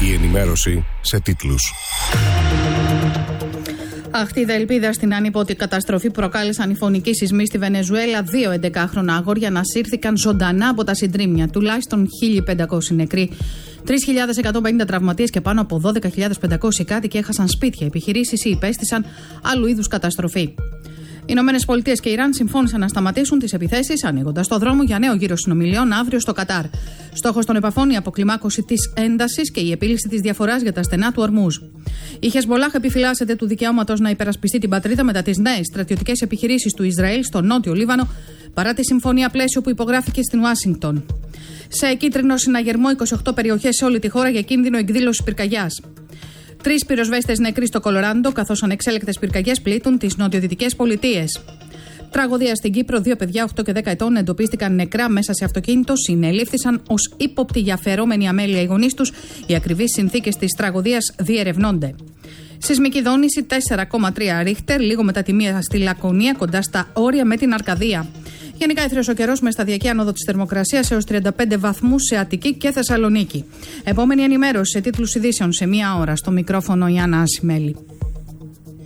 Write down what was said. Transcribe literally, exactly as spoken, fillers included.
Η ενημέρωση σε τίτλους. Αχτίδα ελπίδα στην ανίποτη καταστροφή που προκάλεσαν οι φωνικοί σεισμοί στη Βενεζουέλα. Δύο εντεκάχρονα αγόρια ανασύρθηκαν ζωντανά από τα συντρίμμια. Τουλάχιστον χίλια πεντακόσιοι νεκροί, τρεις χιλιάδες εκατόν πενήντα τραυματίες και πάνω από δώδεκα χιλιάδες πεντακόσιοι κάτοικοι έχασαν σπίτια, επιχειρήσεις ή υπέστησαν άλλου είδους καταστροφή. Οι Ηνωμένες Πολιτείες και Ιράν συμφώνησαν να σταματήσουν τις επιθέσεις, ανοίγοντας το δρόμο για νέο γύρο συνομιλιών αύριο στο Κατάρ. Στόχος των επαφών η αποκλιμάκωση της έντασης και η επίλυση της διαφοράς για τα στενά του Ορμούζ. Η Χεσμολάχ επιφυλάσσεται του δικαιώματος να υπερασπιστεί την πατρίδα μετά τις νέες στρατιωτικές επιχειρήσεις του Ισραήλ στο νότιο Λίβανο, παρά τη συμφωνία πλαίσιο που υπογράφηκε στην Ουάσιγκτον. Σε κίτρινο συναγερμό είκοσι οκτώ περιοχές σε όλη τη χώρα για κίνδυνο εκδήλωσης πυρκαγιάς. Τρεις πυροσβέστες νεκροί στο Κολοράντο, καθώς ανεξέλεκτες πυρκαγιές πλήττουν τις νοτιοδυτικές πολιτείες. Τραγωδία στην Κύπρο, δύο παιδιά οκτώ και δέκα ετών εντοπίστηκαν νεκρά μέσα σε αυτοκίνητο, συνελήφθησαν ως ύποπτοι για αφαιρόμενη αμέλεια οι γονείς τους. Οι ακριβείς συνθήκες της τραγωδίας διερευνώνται. Σεισμική δόνηση τέσσερα κόμμα τρία ρίχτερ, λίγο μετά τη μία στη Λακωνία, κοντά στα όρια με την Αρκαδία. Γενικά αίθριος ο καιρός με σταδιακή άνοδο της θερμοκρασίας έως τριάντα πέντε βαθμούς σε Αττική και Θεσσαλονίκη. Επόμενη ενημέρωση σε τίτλους ειδήσεων σε μία ώρα. Στο μικρόφωνο η Άννα Ασημέλη.